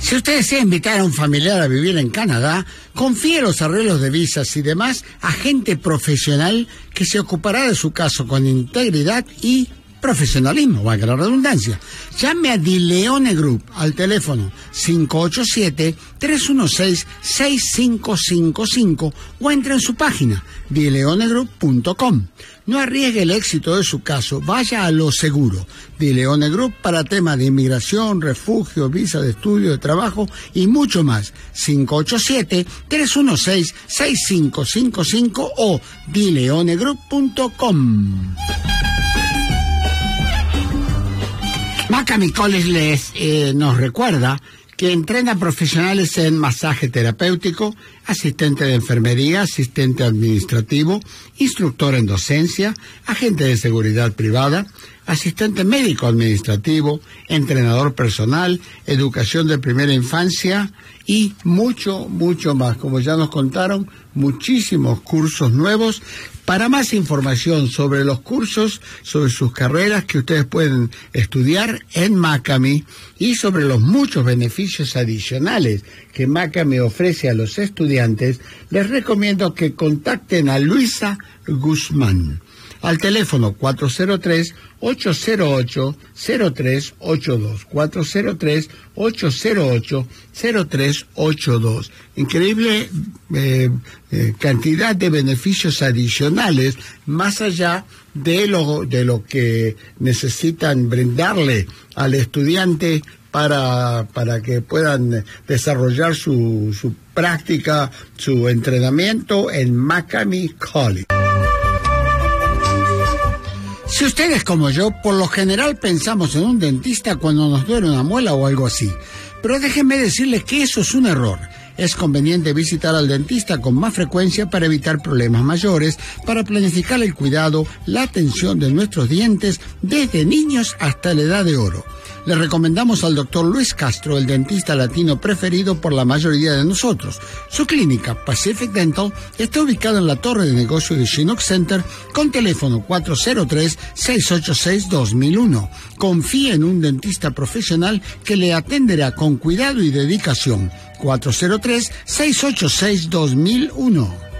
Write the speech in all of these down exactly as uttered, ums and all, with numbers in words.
Si usted desea invitar a un familiar a vivir en Canadá, confíe los arreglos de visas y demás a gente profesional que se ocupará de su caso con integridad y profesionalismo, valga la redundancia. Llame a DiLeone Group al teléfono cinco ocho siete, tres uno seis, seis cinco cinco cinco o entre en su página di leone group punto com. No arriesgue el éxito de su caso, vaya a lo seguro. DiLeone Group para temas de inmigración, refugio, visa de estudio, de trabajo y mucho más. cinco ocho siete, tres uno seis, seis cinco cinco cinco o di leone group punto com. Macami College les, eh, nos recuerda que entrena profesionales en masaje terapéutico, asistente de enfermería, asistente administrativo, instructor en docencia, agente de seguridad privada, asistente médico administrativo, entrenador personal, educación de primera infancia y mucho, mucho más. Como ya nos contaron, muchísimos cursos nuevos. Para más información sobre los cursos, sobre sus carreras que ustedes pueden estudiar en Macami y sobre los muchos beneficios adicionales que Macami ofrece a los estudiantes, les recomiendo que contacten a Luisa Guzmán al teléfono cuatro cero tres, ocho cero ocho, cero tres ocho dos, cuatro cero tres, ocho cero ocho, cero tres ocho dos. Increíble eh, eh, cantidad de beneficios adicionales más allá de lo, de lo que necesitan brindarle al estudiante para, para que puedan desarrollar su, su práctica, su entrenamiento en Macami College. Si ustedes como yo, por lo general pensamos en un dentista cuando nos duele una muela o algo así. Pero déjenme decirles que eso es un error. Es conveniente visitar al dentista con más frecuencia para evitar problemas mayores, para planificar el cuidado, la atención de nuestros dientes desde niños hasta la edad de oro. Le recomendamos al doctor Luis Castro, el dentista latino preferido por la mayoría de nosotros. Su clínica, Pacific Dental, está ubicada en la torre de negocio de Chinook Center con teléfono cuatro cero tres, seis ocho seis, dos mil uno. Confíe en un dentista profesional que le atenderá con cuidado y dedicación. cuatro cero tres, seis ocho seis, dos mil uno.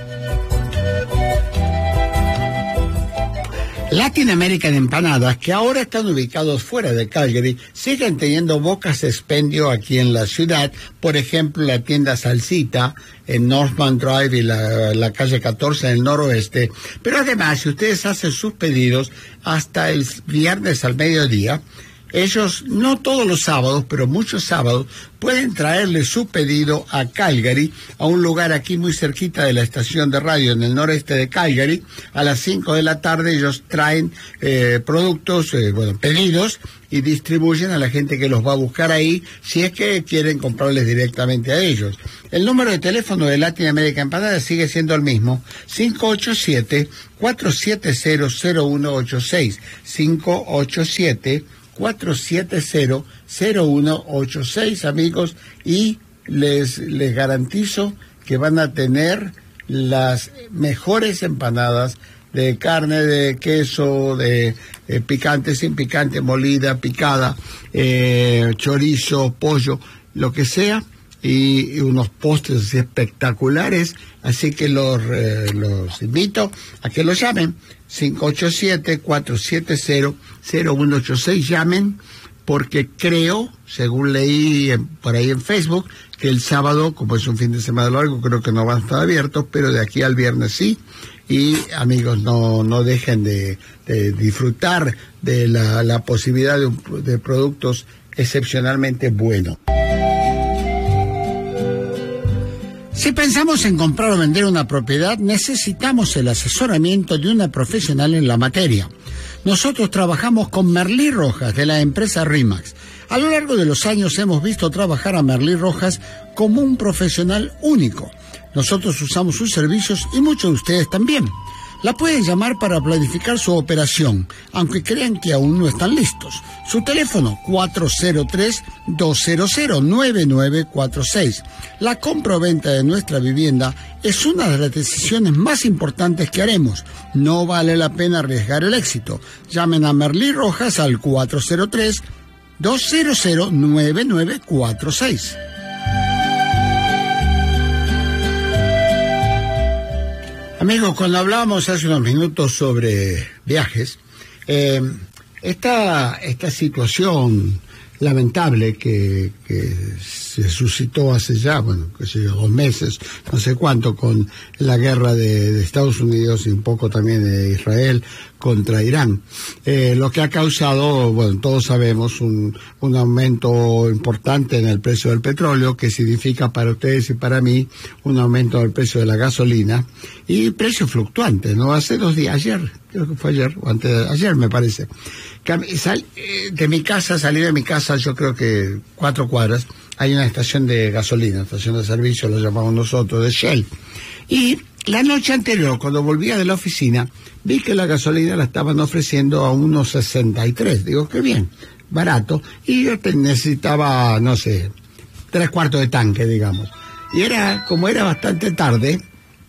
Latin American Empanadas, que ahora están ubicados fuera de Calgary, siguen teniendo bocas de expendio aquí en la ciudad. Por ejemplo, la tienda Salsita en Northman Drive y la, la calle catorce en el noroeste. Pero además, si ustedes hacen sus pedidos hasta el viernes al mediodía, ellos, no todos los sábados, pero muchos sábados, pueden traerle su pedido a Calgary, a un lugar aquí muy cerquita de la estación de radio en el noreste de Calgary. A las cinco de la tarde ellos traen eh, productos, eh, bueno, pedidos, y distribuyen a la gente que los va a buscar ahí, si es que quieren comprarles directamente a ellos. El número de teléfono de Latin American Empanadas sigue siendo el mismo, cinco ocho siete, cuatro siete cero, cero uno ocho seis, cinco ocho siete, cuatro siete cero, cero uno ocho seis, amigos, y les, les garantizo que van a tener las mejores empanadas de carne, de queso, de eh, picante, sin picante, molida, picada, eh, chorizo, pollo, lo que sea, y, y unos postres espectaculares. Así que los, eh, los invito a que los llamen, cinco ocho siete, cuatro siete cero, cero uno ocho seis, llamen, porque creo, según leí en, por ahí en Facebook, que el sábado, como es un fin de semana largo, creo que no van a estar abiertos, pero de aquí al viernes sí. Y amigos, no, no dejen de, de disfrutar de la, la posibilidad de, de productos excepcionalmente buenos. Si pensamos en comprar o vender una propiedad, necesitamos el asesoramiento de una profesional en la materia. Nosotros trabajamos con Merlí Rojas, de la empresa RE/MAX. A lo largo de los años hemos visto trabajar a Merlí Rojas como un profesional único. Nosotros usamos sus servicios y muchos de ustedes también. La pueden llamar para planificar su operación, aunque crean que aún no están listos. Su teléfono cuatro cero tres, dos cero cero, nueve nueve cuatro seis. La compra o venta de nuestra vivienda es una de las decisiones más importantes que haremos. No vale la pena arriesgar el éxito. Llamen a Merlí Rojas al cuatro cero tres, dos cero cero, nueve nueve cuatro seis. Amigos, cuando hablábamos hace unos minutos sobre viajes, eh, esta, esta situación lamentable que, que se suscitó hace ya, bueno, qué sé yo, dos meses, no sé cuánto, con la guerra de, de Estados Unidos y un poco también de Israel contra Irán, eh, lo que ha causado, bueno, todos sabemos, un, un aumento importante en el precio del petróleo, que significa para ustedes y para mí un aumento del precio de la gasolina y precio fluctuante, ¿no? Hace dos días, ayer, creo que fue ayer, o antes de ayer me parece, Sal, de mi casa, salí de mi casa, yo creo que cuatro cuadras, hay una estación de gasolina, estación de servicio, lo llamamos nosotros, de Shell. Y la noche anterior, cuando volvía de la oficina, vi que la gasolina la estaban ofreciendo a unos sesenta y tres. Digo, qué bien, barato. Y yo te necesitaba, no sé, tres cuartos de tanque, digamos. Y era, como era bastante tarde,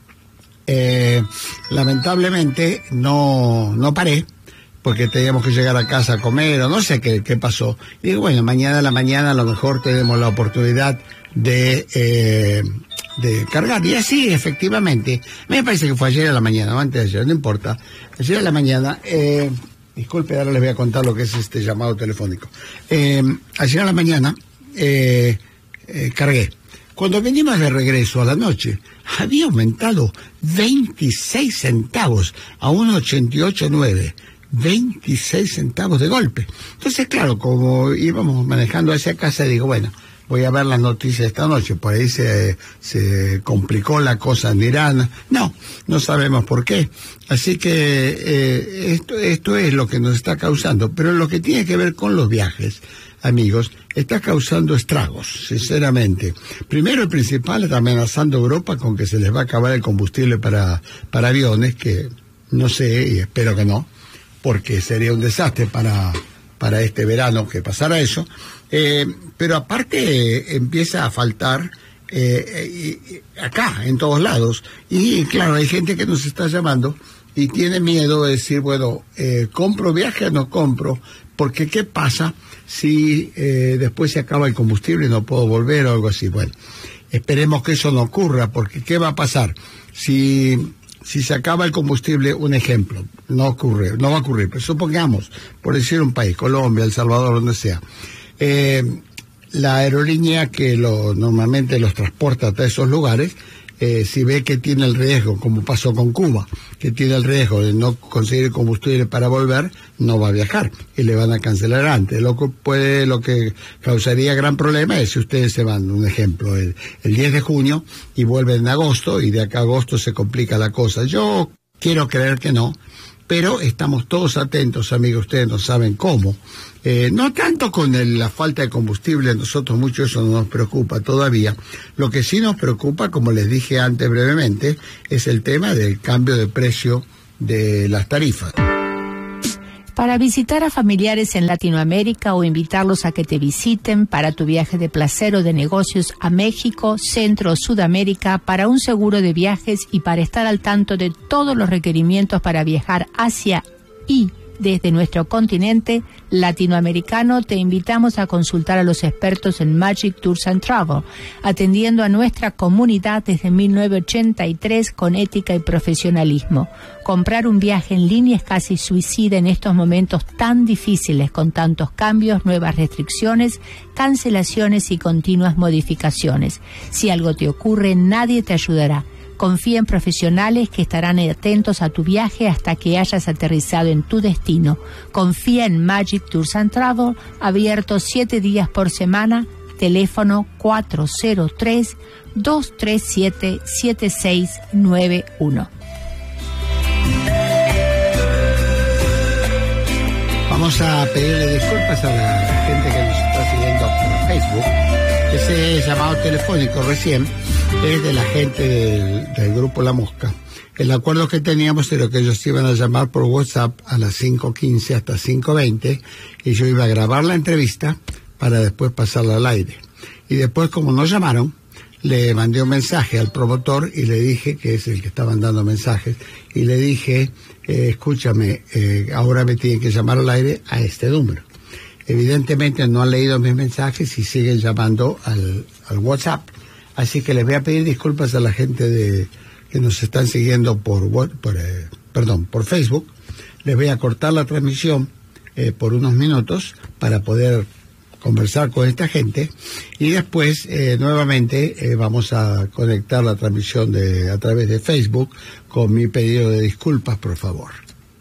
eh, lamentablemente no, no paré, porque teníamos que llegar a casa a comer, o no sé qué, qué pasó. Y digo, bueno, mañana a la mañana a lo mejor tenemos la oportunidad de, eh, de cargar. Y así, efectivamente, me parece que fue ayer a la mañana, o antes de ayer, no importa. Ayer a la mañana, eh, disculpe, ahora les voy a contar lo que es este llamado telefónico. Eh, ayer a la mañana, eh, eh, cargué. Cuando venimos de regreso a la noche, había aumentado veintiséis centavos a uno ochenta y ocho nueve. veintiséis centavos de golpe. Entonces, claro, como íbamos manejando hacia casa, digo, bueno, voy a ver las noticias esta noche. Por ahí se, se complicó la cosa en Irán. No, no sabemos por qué. Así que eh, esto, esto es lo que nos está causando. Pero lo que tiene que ver con los viajes, amigos, está causando estragos, sinceramente. Primero y principal, está amenazando a Europa con que se les va a acabar el combustible para, para aviones, que no sé, y espero que no, porque sería un desastre para, para este verano que pasara eso. Eh, pero aparte eh, empieza a faltar eh, eh, acá, en todos lados. Y claro, hay gente que nos está llamando y tiene miedo de decir, bueno, eh, ¿compro viaje o no compro? Porque ¿qué pasa si eh, después se acaba el combustible y no puedo volver o algo así? Bueno, esperemos que eso no ocurra, porque ¿qué va a pasar? Si... Si se acaba el combustible, un ejemplo, no ocurre, no va a ocurrir, pero supongamos, por decir un país, Colombia, El Salvador, donde sea, eh, la aerolínea que lo, normalmente los transporta hasta esos lugares, eh, si ve que tiene el riesgo, como pasó con Cuba, que tiene el riesgo de no conseguir combustible para volver, no va a viajar y le van a cancelar antes. Lo que puede, lo que causaría gran problema es si ustedes se van, un ejemplo, el, el diez de junio y vuelven en agosto, y de acá a agosto se complica la cosa. Yo quiero creer que no, pero estamos todos atentos, amigos, ustedes no saben cómo. Eh, no tanto con el, la falta de combustible, a nosotros mucho eso no nos preocupa todavía. Lo que sí nos preocupa, como les dije antes brevemente, es el tema del cambio de precio de las tarifas. Para visitar a familiares en Latinoamérica o invitarlos a que te visiten para tu viaje de placer o de negocios a México, Centro o Sudamérica, para un seguro de viajes y para estar al tanto de todos los requerimientos para viajar hacia y desde nuestro continente latinoamericano, te invitamos a consultar a los expertos en Magic Tours and Travel, atendiendo a nuestra comunidad desde mil novecientos ochenta y tres con ética y profesionalismo. Comprar un viaje en línea es casi suicida en estos momentos tan difíciles, con tantos cambios, nuevas restricciones, cancelaciones y continuas modificaciones. Si algo te ocurre, nadie te ayudará. Confía en profesionales que estarán atentos a tu viaje hasta que hayas aterrizado en tu destino. Confía en Magic Tours and Travel, abierto siete días por semana, teléfono cuatro cero tres, dos tres siete, siete seis nueve uno. Vamos a pedirle disculpas a la gente que nos está siguiendo por Facebook. Ese llamado telefónico recién es de la gente del, del grupo La Mosca. El acuerdo que teníamos era que ellos iban a llamar por WhatsApp a las cinco quince hasta cinco veinte y yo iba a grabar la entrevista para después pasarla al aire. Y después, como no llamaron, le mandé un mensaje al promotor y le dije, que es el que está mandando mensajes, y le dije, eh, escúchame, eh, ahora me tienen que llamar al aire a este número. evidentemente no han leído mis mensajes y siguen llamando al, al WhatsApp. Así que les voy a pedir disculpas a la gente de que nos están siguiendo por, por eh, perdón, por Facebook. Les voy a cortar la transmisión eh, por unos minutos para poder conversar con esta gente y después eh, nuevamente eh, vamos a conectar la transmisión de a través de Facebook con mi pedido de disculpas, por favor.